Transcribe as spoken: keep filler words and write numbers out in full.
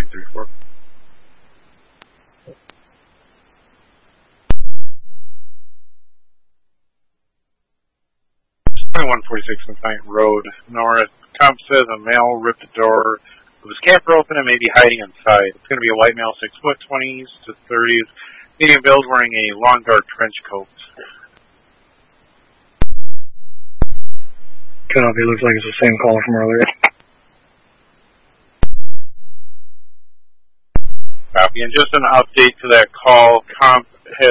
nine thirty-four. twenty-one forty-six Defiant Road, north. Comp says a male ripped the door of his camper open and may be hiding inside. It's going to be a white male, six foot, twenties to thirties, medium build, wearing a long dark trench coat. Copy. Looks like it's the same call from earlier. Copy. And just an update to that call, Comp